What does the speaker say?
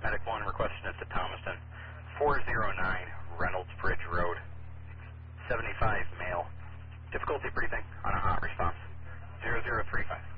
Medic 1 requesting us to Thomaston, 409 Reynolds Bridge Road, 75 male. Difficulty breathing on a hot response, 0035.